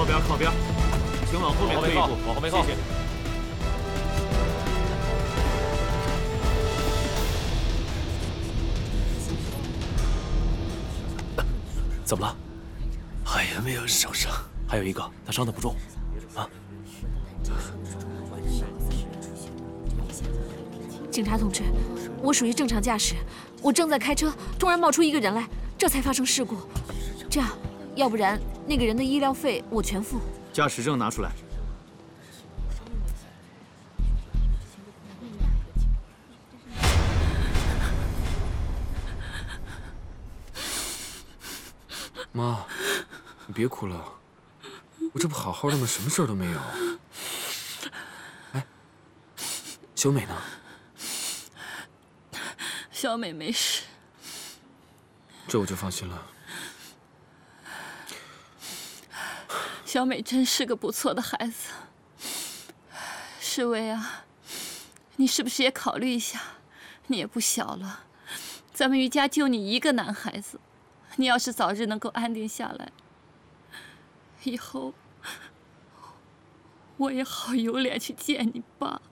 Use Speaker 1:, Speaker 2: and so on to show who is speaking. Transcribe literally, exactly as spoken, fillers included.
Speaker 1: 靠边，靠边，请往后面退一步，
Speaker 2: 往后面靠，
Speaker 1: 谢谢。
Speaker 2: 怎么了？
Speaker 3: 海岩没有受伤，
Speaker 2: 还有一个，他伤得不重，啊。
Speaker 4: 警察同志，我属于正常驾驶，我正在开车，突然冒出一个人来，这才发生事故。这样，要不然那个人的医疗费我全付。
Speaker 1: 驾驶证拿出来。
Speaker 5: 妈，你别哭了，我这不好好的吗？什么事儿都没有。哎，小美呢？
Speaker 6: 小美没事，
Speaker 5: 这我就放心了。
Speaker 6: 小美真是个不错的孩子。世威啊，你是不是也考虑一下？你也不小了，咱们余家就你一个男孩子，你要是早日能够安定下来，以后我也好有脸去见你爸。